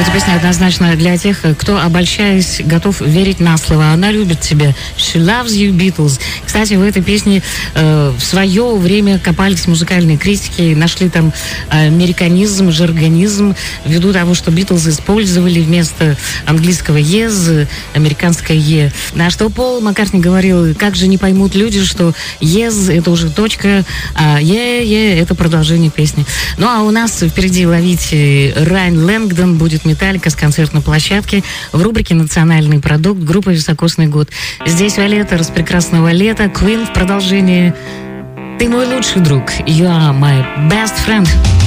Эта песня однозначно для тех, кто, обольщаясь, готов верить на слово. Она любит тебя. She loves you, Beatles. Кстати, в этой песне в свое время копались музыкальные критики, нашли там американизм, жаргонизм, ввиду того, что Beatles использовали вместо английского yes американское «е». На что Пол Маккартни говорил, как же не поймут люди, что yes — это уже точка, а yeah — это продолжение песни. Ну а у нас впереди ловите Райан Лэнгдон, будет Металлика с концертной площадки в рубрике «Национальный продукт» группы «Високосный год». Здесь Виолетта, распрекрасного лета, Queen в продолжении «Ты мой лучший друг», «You are my best friend».